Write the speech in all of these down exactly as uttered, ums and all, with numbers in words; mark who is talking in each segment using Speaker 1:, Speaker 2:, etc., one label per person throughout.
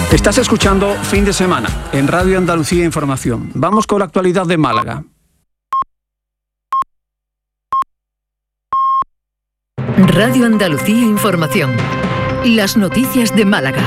Speaker 1: Estás escuchando Fin de Semana en Radio Andalucía Información. Vamos con la actualidad de Málaga.
Speaker 2: Radio Andalucía Información. Las noticias de Málaga.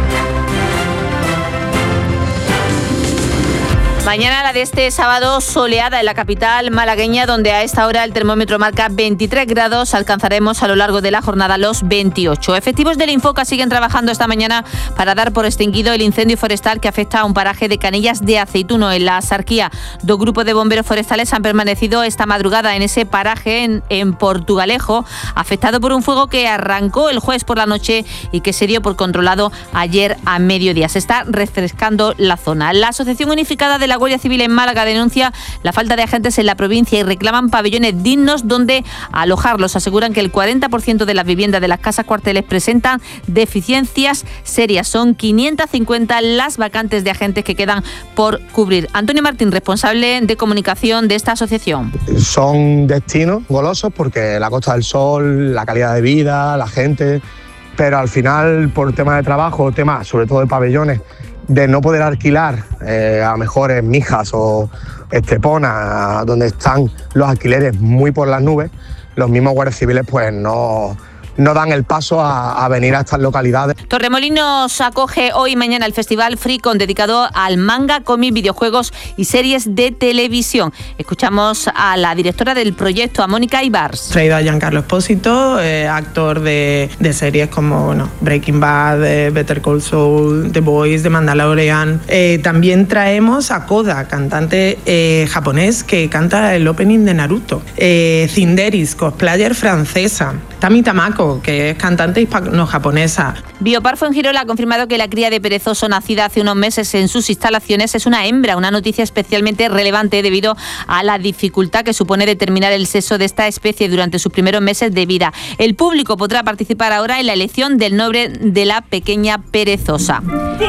Speaker 3: Mañana la de este sábado soleada en la capital malagueña, donde a esta hora el termómetro marca veintitrés grados. Alcanzaremos a lo largo de la jornada los veintiocho. Efectivos del Infoca siguen trabajando esta mañana para dar por extinguido el incendio forestal que afecta a un paraje de Canillas de Aceituno, en la Sarquía. Dos grupos de bomberos forestales han permanecido esta madrugada en ese paraje en, en Portugalejo, afectado por un fuego que arrancó el jueves por la noche y que se dio por controlado ayer a mediodía. Se está refrescando la zona. La Asociación Unificada de la Guardia Civil en Málaga denuncia la falta de agentes en la provincia y reclaman pabellones dignos donde alojarlos. Aseguran que el cuarenta por ciento de las viviendas de las casas cuarteles presentan deficiencias serias. Son quinientas cincuenta las vacantes de agentes que quedan por cubrir. Antonio Martín, responsable de comunicación de esta asociación.
Speaker 4: Son destinos golosos porque la Costa del Sol, la calidad de vida, la gente, pero al final por temas de trabajo, temas sobre todo de pabellones, de no poder alquilar eh, a mejores Mijas o Estepona, donde están los alquileres muy por las nubes, los mismos guardias civiles pues no, no dan el paso a, a venir a estas localidades.
Speaker 3: Torremolinos acoge hoy y mañana el Festival Fricon, dedicado al manga, cómic, videojuegos y series de televisión. Escuchamos a la directora del proyecto, a Mónica Ibars.
Speaker 5: Traído a Giancarlo Espósito, eh, actor de, de series como bueno, Breaking Bad, eh, Better Call Saul, The Boys, The Mandalorian. Eh, también traemos a Koda, cantante eh, japonés que canta el opening de Naruto. Eh, Cinderis, cosplayer francesa. Tami Tamako, que es cantante hispano-japonesa.
Speaker 3: Biopar Fuengirola ha confirmado que la cría de perezoso nacida hace unos meses en sus instalaciones es una hembra, una noticia especialmente relevante debido a la dificultad que supone determinar el sexo de esta especie durante sus primeros meses de vida. El público podrá participar ahora en la elección del nombre de la pequeña perezosa.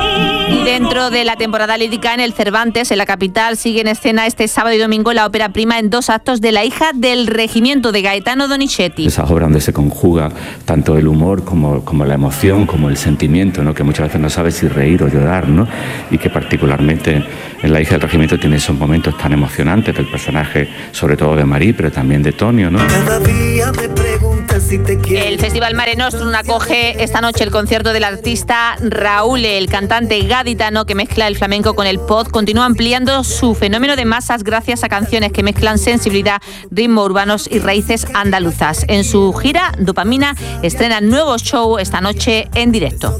Speaker 3: Y dentro de la temporada lírica en el Cervantes, en la capital, sigue en escena este sábado y domingo la ópera prima en dos actos de La hija del regimiento, de Gaetano Donizetti.
Speaker 6: Esas obras donde se conjuga tanto el humor como, como la emoción, como el sentimiento, ¿no? Que muchas veces no sabes si reír o llorar, ¿no? Y que particularmente en La hija del regimiento tiene esos momentos tan emocionantes del personaje, sobre todo de Marí, pero también de Tonio, ¿no?
Speaker 7: Cada día me preguntas si te quiero.
Speaker 3: El Festival Mare Nostrum acoge esta noche el concierto del artista Raúl, el cantante gaditano que mezcla el flamenco con el pop. Continúa ampliando su fenómeno de masas gracias a canciones que mezclan sensibilidad, ritmos urbanos y raíces andaluzas. En su gira Dopamina estrena nuevo show esta noche en directo.